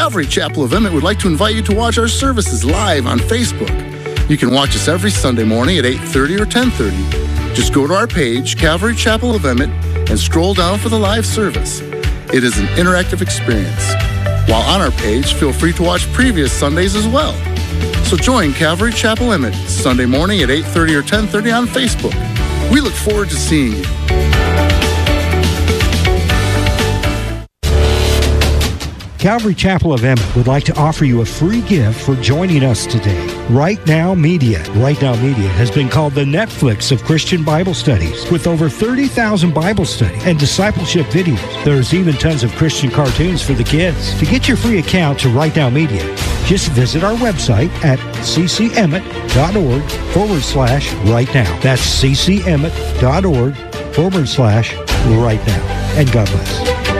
Calvary Chapel of Emmett would like to invite you to watch our services live on Facebook. You can watch us every Sunday morning at 8:30 or 10:30. Just go to our page, Calvary Chapel of Emmett, and scroll down for the live service. It is an interactive experience. While on our page, feel free to watch previous Sundays as well. So join Calvary Chapel Emmett Sunday morning at 8:30 or 10:30 on Facebook. We look forward to seeing you. Calvary Chapel of Emmett would like to offer you a free gift for joining us today. Right Now Media. Right Now Media has been called the Netflix of Christian Bible studies, with over 30,000 Bible study and discipleship videos. There's even tons of Christian cartoons for the kids. To get your free account to Right Now Media, just visit our website at ccemmett.org/right now. That's ccemmett.org/right now. And God bless.